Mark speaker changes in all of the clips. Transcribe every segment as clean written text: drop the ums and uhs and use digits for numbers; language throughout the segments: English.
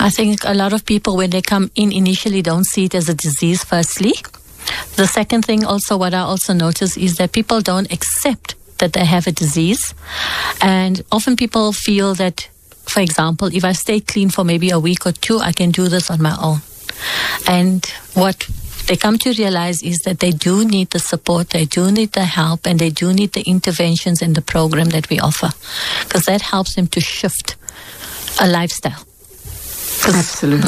Speaker 1: I think a lot of people, when they come in initially, don't see it as a disease, firstly. The second thing also, what I also notice is that people don't accept that they have a disease. And often people feel that, for example, if I stay clean for maybe a week or two, I can do this on my own. And what they come to realize is that they do need the support, they do need the help, and they do need the interventions in the program that we offer, because that helps them to shift a lifestyle.
Speaker 2: Absolutely.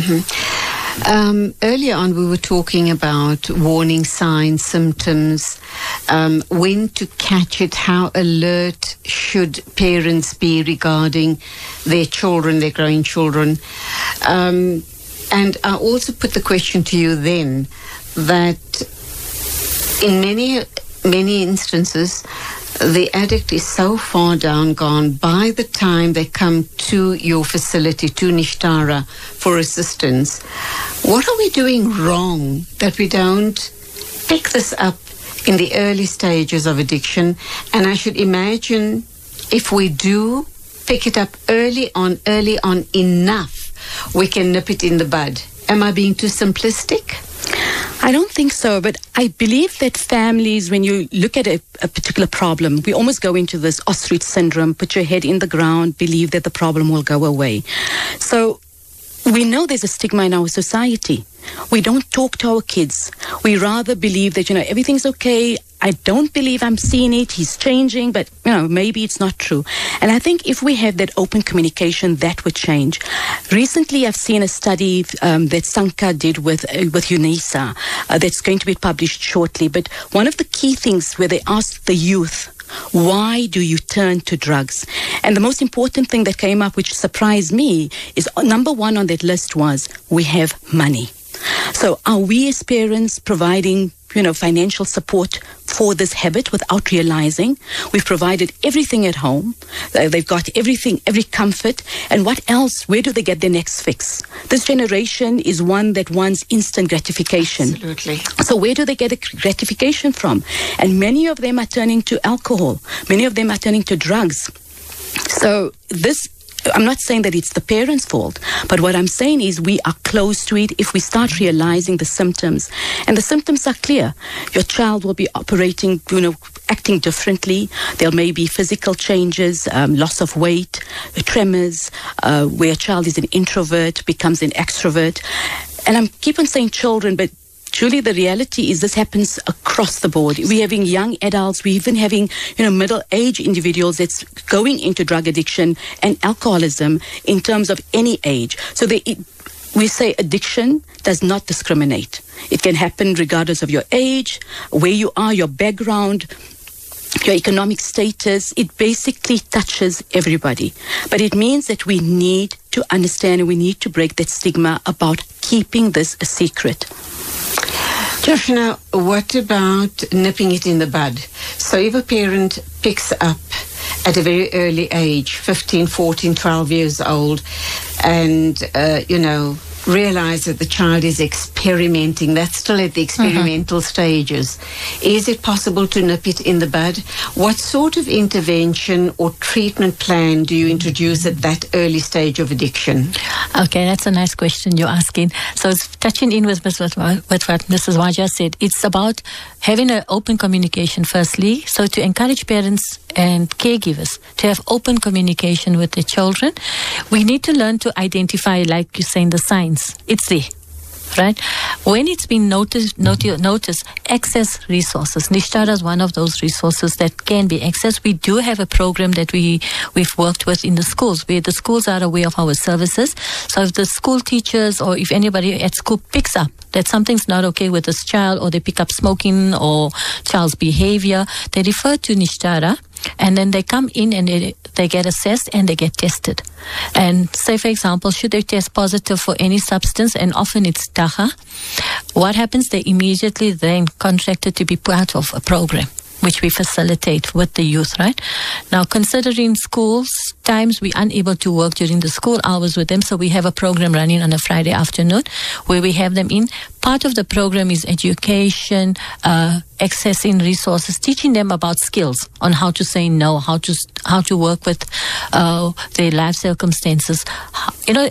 Speaker 2: Earlier on, we were talking about warning signs, symptoms, when to catch it, how alert should parents be regarding their children, their growing children. And I also put the question to you then that in many instances, the addict is so far down gone by the time they come to your facility, to Nishtara, for assistance. What are we doing wrong that we don't pick this up in the early stages of addiction? And I should imagine if we do pick it up early on enough, we can nip it in the bud. Am I being too simplistic?
Speaker 3: I don't think so, but I believe that families, when you look at a particular problem, we almost go into this ostrich syndrome, put your head in the ground, believe that the problem will go away. So we know there's a stigma in our society. We don't talk to our kids. We rather believe that, everything's okay. I don't believe I'm seeing it. He's changing, but, maybe it's not true. And I think if we have that open communication, that would change. Recently, I've seen a study that Sanka did with UNISA that's going to be published shortly. But one of the key things where they asked the youth, why do you turn to drugs? And the most important thing that came up, which surprised me, is number one on that list was, we have money. So are we as parents providing financial support for this habit without realizing? We've provided everything at home. They've got everything, every comfort. And what else? Where do they get their next fix? This generation is one that wants instant gratification.
Speaker 2: Absolutely.
Speaker 3: So where do they get a gratification from? And many of them are turning to alcohol. Many of them are turning to drugs. So I'm not saying that it's the parents' fault, but what I'm saying is we are close to it if we start realizing the symptoms. And the symptoms are clear. Your child will be operating, acting differently. There may be physical changes, loss of weight, tremors, where a child is an introvert, becomes an extrovert. And I keep on saying children, but truly, the reality is this happens across the board. We're having young adults. We're even having, middle-aged individuals that's going into drug addiction and alcoholism in terms of any age. So we say addiction does not discriminate. It can happen regardless of your age, where you are, your background, your economic status. It basically touches everybody. But it means that we need to understand and we need to break that stigma about keeping this a secret.
Speaker 2: Joshna, what about nipping it in the bud? So if a parent picks up at a very early age, 15, 14, 12 years old, and, realize that the child is experimenting, that's still at the experimental stages, is it possible to nip it in the bud? What sort of intervention or treatment plan do you introduce at that early stage of addiction?
Speaker 1: Okay, that's a nice question you're asking. So it's touching in with what Mrs. Waja said. It's about having an open communication firstly, so to encourage parents and caregivers to have open communication with their children. We need to learn to identify, like you're saying, the signs. It's there, right? When it's been noticed, access resources. Nishtara is one of those resources that can be accessed. We do have a program that we've worked with in the schools, where the schools are aware of our services. So if the school teachers or if anybody at school picks up that something's not okay with this child, or they pick up smoking or child's behavior, they refer to Nishtara, and then they come in and they get assessed and they get tested. And say, for example, should they test positive for any substance, and often it's dagga, what happens? They immediately then contracted to be part of a program which we facilitate with the youth, right? Now, considering schools, times we're unable to work during the school hours with them, so we have a program running on a Friday afternoon where we have them in. Part of the program is education, accessing resources, teaching them about skills on how to say no, how to work with their life circumstances.